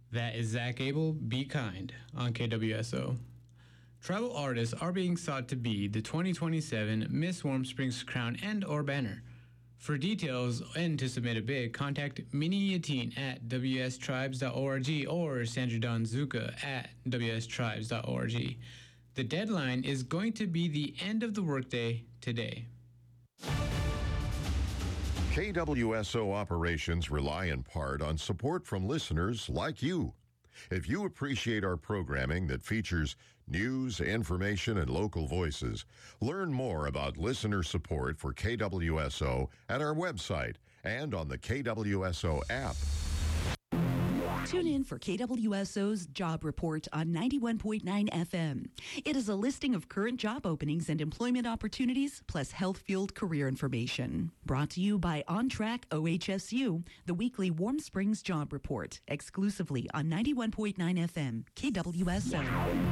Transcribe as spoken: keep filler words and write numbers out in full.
That is Zach Abel, Be Kind, on K W S O. Tribal artists are being sought to be the twenty twenty-seven Miss Warm Springs crown and or banner. For details and to submit a bid, contact Minnie Yateen at w s tribes dot org or Sandra Dawn Zuka at w s tribes dot org. The deadline is going to be the end of the workday today. K W S O operations rely in part on support from listeners like you. If you appreciate our programming that features news, information, and local voices, learn more about listener support for K W S O at our website and on the K W S O app. Tune in for K W S O's Job Report on ninety-one point nine F M. It is a listing of current job openings and employment opportunities, plus health-fueled career information. Brought to you by On Track O H S U, the weekly Warm Springs Job Report, exclusively on ninety-one point nine F M, K W S O.